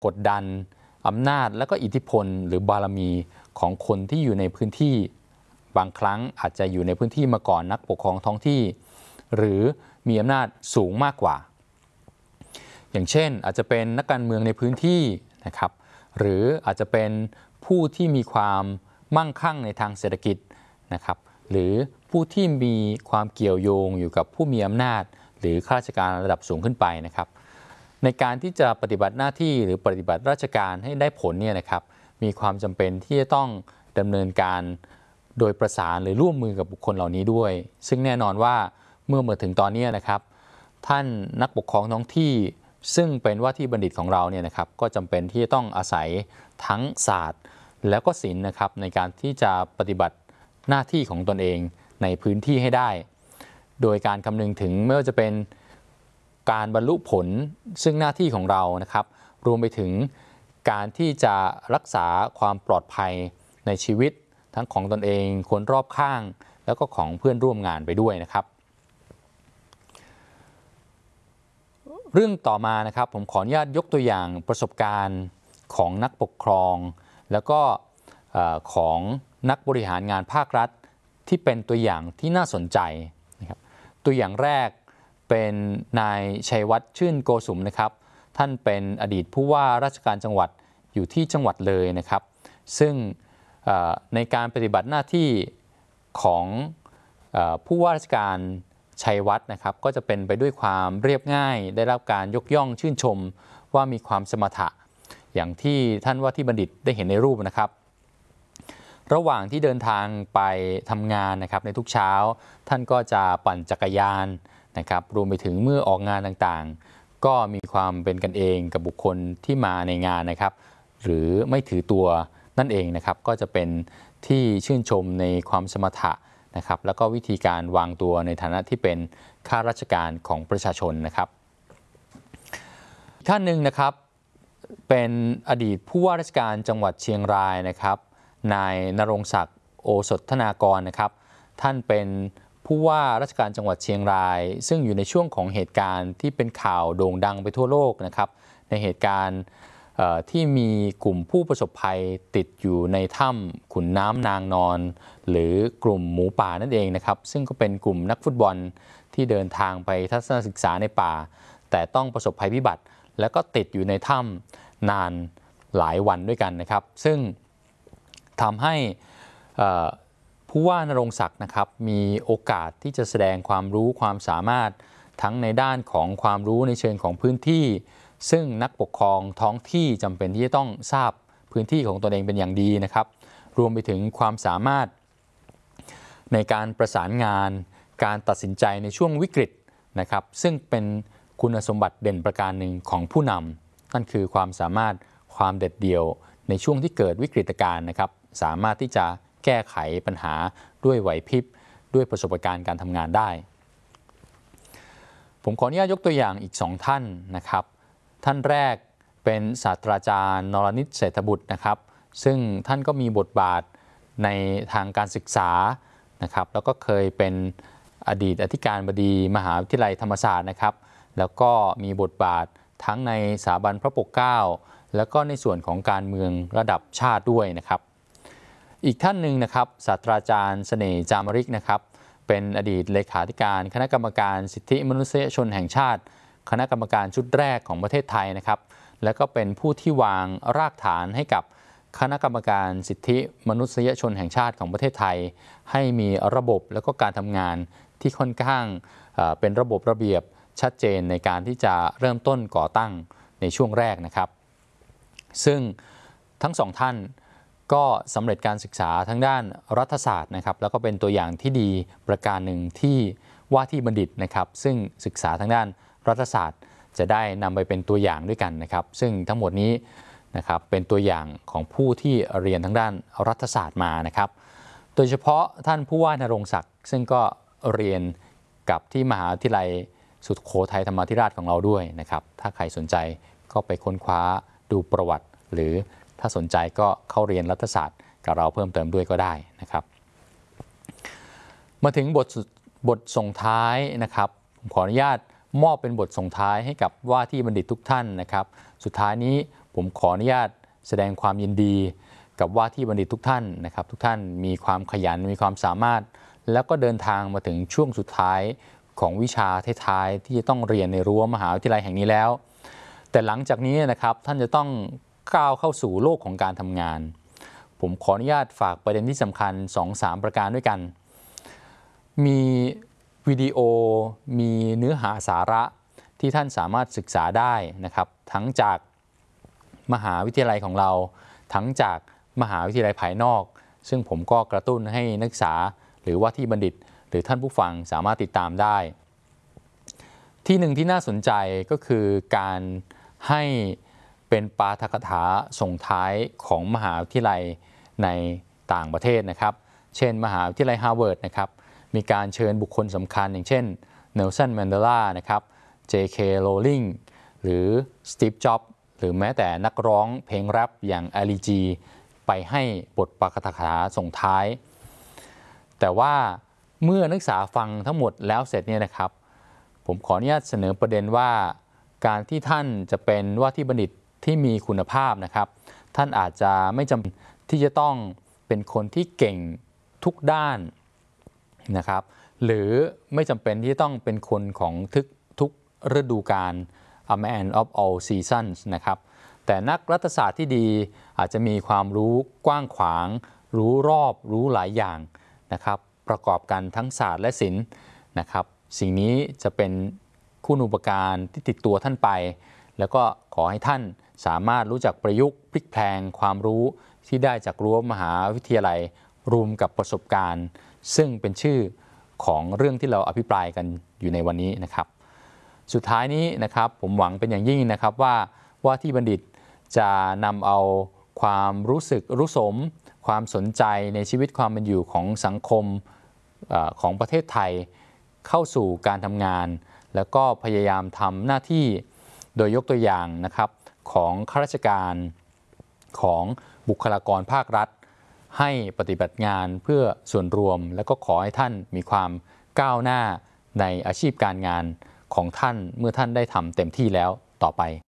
กดดันอำนาจและก็อิทธิพลหรือบารมีของคนที่อยู่ในพื้นที่บางครั้งอาจจะอยู่ในพื้นที่มาก่อนนักปกครองท้องที่หรือมีอำนาจสูงมากกว่าอย่างเช่นอาจจะเป็นนักการเมืองในพื้นที่นะครับหรืออาจจะเป็นผู้ที่มีความมั่งคั่งในทางเศรษฐกิจนะครับหรือผู้ที่มีความเกี่ยวโยงอยู่กับผู้มีอำนาจหรือข้าราชการระดับสูงขึ้นไปนะครับในการที่จะปฏิบัติหน้าที่หรือปฏิบัติราชการให้ได้ผลเนี่ยนะครับมีความจำเป็นที่จะต้องดำเนินการโดยประสานหรือร่วมมือกับบุคคลเหล่านี้ด้วยซึ่งแน่นอนว่าเมื่อมาถึงตอนนี้นะครับท่านนักปกครองท้องที่ซึ่งเป็นว่าที่บัณฑิตของเราเนี่ยนะครับก็จำเป็นที่จะต้องอาศัยทั้งศาสตร์แล้วก็ศิลป์นะครับในการที่จะปฏิบัติหน้าที่ของตนเองในพื้นที่ให้ได้โดยการคำนึงถึงไม่ว่าจะเป็นการบรรลุผลซึ่งหน้าที่ของเรานะครับรวมไปถึงการที่จะรักษาความปลอดภัยในชีวิตทั้งของตนเองคนรอบข้างแล้วก็ของเพื่อนร่วมงานไปด้วยนะครับเรื่องต่อมานะครับผมขออนุญาตยกตัวอย่างประสบการณ์ของนักปกครองแล้วก็ของนักบริหารงานภาครัฐที่เป็นตัวอย่างที่น่าสนใจนะครับตัวอย่างแรกเป็นนายชัยวัฒน์ชื่นโกสุมนะครับท่านเป็นอดีตผู้ว่าราชการจังหวัดอยู่ที่จังหวัดเลยนะครับซึ่งในการปฏิบัติหน้าที่ของผู้ว่าราชการชัยวัฒน์นะครับก็จะเป็นไปด้วยความเรียบง่ายได้รับการยกย่องชื่นชมว่ามีความสมถะอย่างที่ท่านว่าที่บัณฑิตได้เห็นในรูปนะครับระหว่างที่เดินทางไปทำงานนะครับในทุกเช้าท่านก็จะปั่นจักรยานนะครับรวมไปถึงเมื่อออกงานต่างๆก็มีความเป็นกันเองกับบุคคลที่มาในงานนะครับหรือไม่ถือตัวนั่นเองนะครับก็จะเป็นที่ชื่นชมในความสมถะนะครับแล้วก็วิธีการวางตัวในฐานะที่เป็นข้าราชการของประชาชนนะครับท่านหนึ่งนะครับเป็นอดีตผู้ว่าราชการจังหวัดเชียงรายนะครับนายณรงค์ศักดิ์โอสถธนากรนะครับท่านเป็นผู้ว่าราชการจังหวัดเชียงรายซึ่งอยู่ในช่วงของเหตุการณ์ที่เป็นข่าวโด่งดังไปทั่วโลกนะครับในเหตุการณ์ที่มีกลุ่มผู้ประสบภัยติดอยู่ในถ้ำขุนน้ำนางนอนหรือกลุ่มหมูป่านั่นเองนะครับซึ่งก็เป็นกลุ่มนักฟุตบอลที่เดินทางไปทัศนศึกษาในป่าแต่ต้องประสบภัยพิบัติแล้วก็ติดอยู่ในถ้ำนานหลายวันด้วยกันนะครับซึ่งทำให้ผู้ว่านรงค์ศักดิ์นะครับมีโอกาสที่จะแสดงความรู้ความสามารถทั้งในด้านของความรู้ในเชิงของพื้นที่ซึ่งนักปกครองท้องที่จำเป็นที่จะต้องทราบพื้นที่ของตนเองเป็นอย่างดีนะครับรวมไปถึงความสามารถในการประสานงานการตัดสินใจในช่วงวิกฤตนะครับซึ่งเป็นคุณสมบัติเด่นประการหนึ่งของผู้นำนั่นคือความสามารถความเด็ดเดี่ยวในช่วงที่เกิดวิกฤตการณ์นะครับสามารถที่จะแก้ไขปัญหาด้วยไหวพริบด้วยประสบการณ์การทำงานได้ผมขออนุญาตยกตัวอย่างอีก2ท่านนะครับท่านแรกเป็นศาสตราจารย์นรนิตเศรษฐบุตรนะครับซึ่งท่านก็มีบทบาทในทางการศึกษานะครับแล้วก็เคยเป็นอดีตอธิการบดีมหาวิทยาลัยธรรมศาสตร์นะครับแล้วก็มีบทบาททั้งในสถาบันพระปกเกล้าแล้วก็ในส่วนของการเมืองระดับชาติด้วยนะครับอีกท่านหนึ่งนะครับศาสตราจารย์เสน่ห์จามริกนะครับเป็นอดีตเลขาธิการคณะกรรมการสิทธิมนุษยชนแห่งชาติคณะกรรมการชุดแรกของประเทศไทยนะครับและก็เป็นผู้ที่วางรากฐานให้กับคณะกรรมการสิทธิมนุษยชนแห่งชาติของประเทศไทยให้มีระบบและก็การทำงานที่ค่อนข้างเป็นระบบระเบียบชัดเจนในการที่จะเริ่มต้นก่อตั้งในช่วงแรกนะครับซึ่งทั้งสองท่านก็สำเร็จการศึกษาทั้งด้านรัฐศาสตร์นะครับแล้วก็เป็นตัวอย่างที่ดีประการหนึ่งที่ว่าที่บัณฑิตนะครับซึ่งศึกษาทางด้านรัฐศาสตร์จะได้นำไปเป็นตัวอย่างด้วยกันนะครับซึ่งทั้งหมดนี้นะครับเป็นตัวอย่างของผู้ที่เรียนทางด้านรัฐศาสตร์มานะครับโดยเฉพาะท่านผู้ว่านรงค์ศักดิ์ซึ่งก็เรียนกับที่มหาวิทยาลัยสุโขทัยธรรมาธิราชของเราด้วยนะครับถ้าใครสนใจก็ไปค้นคว้าดูประวัติหรือถ้าสนใจก็เข้าเรียนรัฐศาสตร์กับเราเพิ่มเติมด้วยก็ได้นะครับมาถึงบทส่งท้ายนะครับผมขออนุญาตมอบเป็นบทส่งท้ายให้กับว่าที่บัณฑิตทุกท่านนะครับสุดท้ายนี้ผมขออนุญาตแสดงความยินดีกับว่าที่บัณฑิตทุกท่านนะครับทุกท่านมีความขยันมีความสามารถแล้วก็เดินทางมาถึงช่วงสุดท้ายของวิชาท้ายๆที่จะต้องเรียนในรั้วมหาวิทยาลัยแห่งนี้แล้วแต่หลังจากนี้นะครับท่านจะต้องก้าวเข้าสู่โลกของการทำงานผมขออนุญาตฝากประเด็นที่สำคัญ 2-3 ประการด้วยกันมีวิดีโอมีเนื้อหาสาระที่ท่านสามารถศึกษาได้นะครับทั้งจากมหาวิทยาลัยของเราทั้งจากมหาวิทยาลัยภายนอกซึ่งผมก็กระตุ้นให้นักศึกษาหรือว่าที่บัณฑิตหรือท่านผู้ฟังสามารถติดตามได้ที่หนึ่งที่น่าสนใจก็คือการให้เป็นปาฐกถาส่งท้ายของมหาวิทยาลัยในต่างประเทศนะครับเช่นมหาวิทยาลัยฮาร์วาร์ดนะครับมีการเชิญบุคคลสำคัญอย่างเช่นเนลสันแมนเดลานะครับ J.K. Rowling หรือสตีฟ จ็อบส์หรือแม้แต่นักร้องเพลงแรปอย่างอาลีจีไปให้บทปาฐกถาส่งท้ายแต่ว่าเมื่อนักศึกษาฟังทั้งหมดแล้วเสร็จเนี่ยนะครับผมขออนุญาตเสนอประเด็นว่าการที่ท่านจะเป็นว่าที่บัณฑิตที่มีคุณภาพนะครับท่านอาจจะไม่จำเป็นที่จะต้องเป็นคนที่เก่งทุกด้านนะครับหรือไม่จำเป็นที่จะต้องเป็นคนของทุกฤดูกาล A man of all seasons นะครับแต่นักรัฐศาสตร์ที่ดีอาจจะมีความรู้กว้างขวางรู้รอบรู้หลายอย่างนะครับประกอบกันทั้งศาสตร์และศิลป์นะครับสิ่งนี้จะเป็นคุณูปการที่ติดตัวท่านไปแล้วก็ขอให้ท่านสามารถรู้จักประยุกต์พลิกแพลงความรู้ที่ได้จากรั้วมหาวิทยาลัยรวมกับประสบการณ์ซึ่งเป็นชื่อของเรื่องที่เราอภิปรายกันอยู่ในวันนี้นะครับสุดท้ายนี้นะครับผมหวังเป็นอย่างยิ่งนะครับว่าที่บัณฑิตจะนำเอาความรู้สึกรู้สมความสนใจในชีวิตความเป็นอยู่ของสังคมของประเทศไทยเข้าสู่การทำงานแล้วก็พยายามทำหน้าที่โดยยกตัวอย่างนะครับของข้าราชการของบุคลากรภาครัฐให้ปฏิบัติงานเพื่อส่วนรวมแล้วก็ขอให้ท่านมีความก้าวหน้าในอาชีพการงานของท่านเมื่อท่านได้ทำเต็มที่แล้วต่อไป